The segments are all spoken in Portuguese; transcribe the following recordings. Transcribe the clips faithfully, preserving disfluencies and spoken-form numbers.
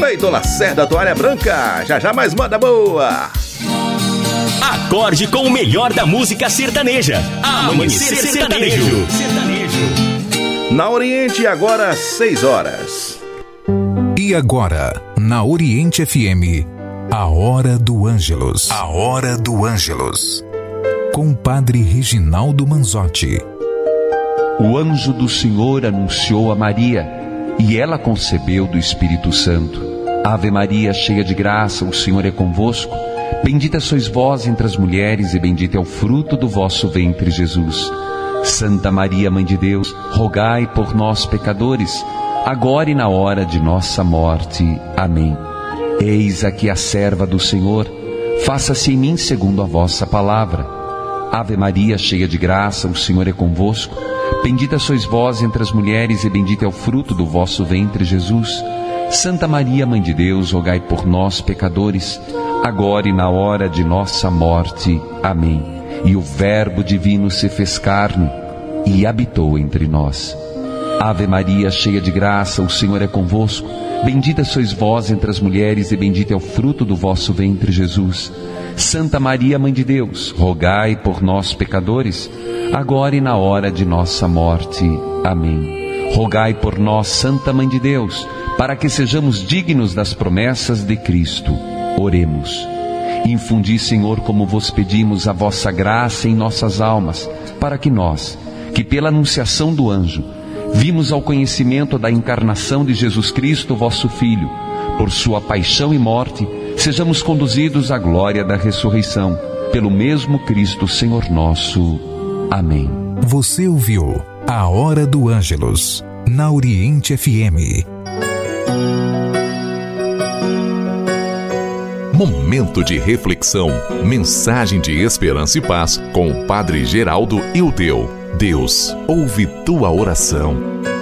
Cleiton Lacerda, Toalha Branca. Já já mais manda boa. Acorde com o melhor da música sertaneja. Amanhecer Sertanejo. Na Oriente, agora seis horas. E agora, na Oriente F M, a Hora do Ângelus. A Hora do Ângelus. Com o Padre Reginaldo Manzotti. O anjo do Senhor anunciou a Maria, e ela concebeu do Espírito Santo. Ave Maria, cheia de graça, o Senhor é convosco. Bendita sois vós entre as mulheres, e bendito é o fruto do vosso ventre, Jesus. Santa Maria, Mãe de Deus, rogai por nós, pecadores, agora e na hora de nossa morte. Amém. Eis aqui a serva do Senhor, faça-se em mim segundo a vossa palavra. Ave Maria, cheia de graça, o Senhor é convosco. Bendita sois vós entre as mulheres, e bendito é o fruto do vosso ventre, Jesus. Santa Maria, Mãe de Deus, rogai por nós, pecadores, agora e na hora de nossa morte. Amém. E o Verbo divino se fez carne e habitou entre nós. Ave Maria, cheia de graça, o Senhor é convosco. Bendita sois vós entre as mulheres, e bendito é o fruto do vosso ventre, Jesus. Santa Maria, Mãe de Deus, rogai por nós, pecadores, agora e na hora de nossa morte. Amém. Rogai por nós, Santa Mãe de Deus, para que sejamos dignos das promessas de Cristo. Oremos. Infundi, Senhor, como vos pedimos, a vossa graça em nossas almas, para que nós, que pela anunciação do anjo, vimos ao conhecimento da encarnação de Jesus Cristo, vosso Filho, por sua paixão e morte, sejamos conduzidos à glória da ressurreição, pelo mesmo Cristo, Senhor nosso. Amém. Você ouviu a Hora do Ângelus, na Oriente F M. Momento de reflexão, mensagem de esperança e paz com o Padre Geraldo Ildeu. Deus ouve tua oração.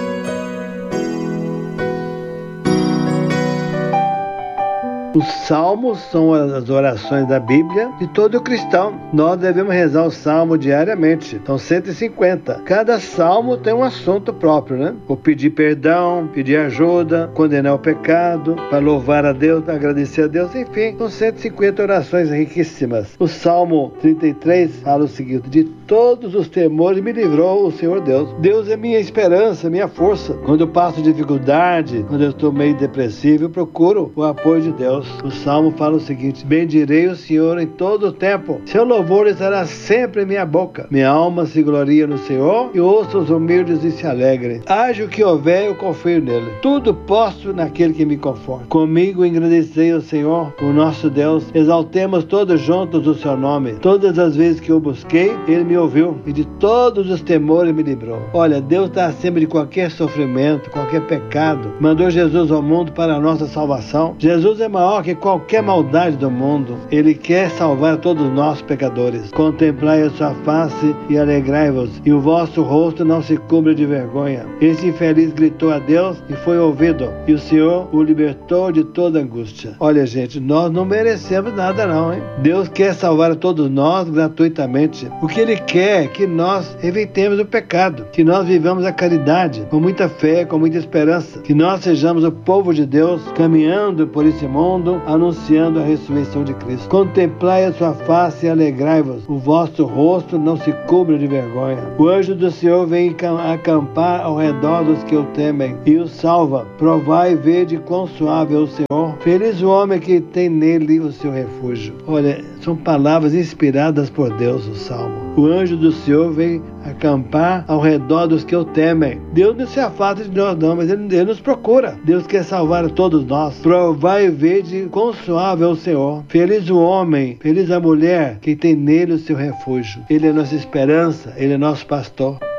Os salmos são as orações da Bíblia de todo cristão. Nós devemos rezar o salmo diariamente. São cento e cinquenta. Cada salmo tem um assunto próprio, né? O pedir perdão, pedir ajuda, condenar o pecado, para louvar a Deus, agradecer a Deus, enfim. São cento e cinquenta orações riquíssimas. O Salmo trinta e três fala o seguinte: de todos os temores me livrou o Senhor Deus. Deus é minha esperança, minha força. Quando eu passo dificuldade, quando eu estou meio depressivo, eu procuro o apoio de Deus. O Salmo fala o seguinte: bendirei o Senhor em todo o tempo, seu louvor estará sempre em minha boca. Minha alma se gloria no Senhor, e ouço os humildes e se alegrem. Haja o que houver, eu confio nele. Tudo posso naquele que me conforta. Comigo engrandecei o Senhor, o nosso Deus. Exaltemos todos juntos o seu nome. Todas as vezes que eu busquei, ele me ouviu, e de todos os temores me livrou. Olha, Deus está acima de qualquer sofrimento, qualquer pecado. Mandou Jesus ao mundo para a nossa salvação. Jesus é maior que qualquer maldade do mundo. Ele quer salvar todos nós, pecadores. Contemplai a sua face e alegrai-vos, e o vosso rosto não se cubra de vergonha. Esse infeliz gritou a Deus e foi ouvido, e o Senhor o libertou de toda angústia. Olha, gente, nós não merecemos nada não, hein? Deus quer salvar a todos nós gratuitamente. O que Ele quer é que nós evitemos o pecado, que nós vivamos a caridade com muita fé, com muita esperança, que nós sejamos o povo de Deus caminhando por esse mundo, anunciando a ressurreição de Cristo. Contemplai a sua face e alegrai-vos, o vosso rosto não se cubra de vergonha. O anjo do Senhor vem acampar ao redor dos que o temem e o salva. Provai e vede quão suave é o Senhor. Feliz o homem que tem nele o seu refúgio. Olha, são palavras inspiradas por Deus, o Salmo. O anjo do Senhor vem acampar ao redor dos que o temem. Deus não se afasta de nós não, mas ele, ele nos procura. Deus quer salvar a todos nós. Provai e vede quão suave é o Senhor. Feliz o homem, feliz a mulher que tem nele o seu refúgio. Ele é nossa esperança, ele é nosso pastor.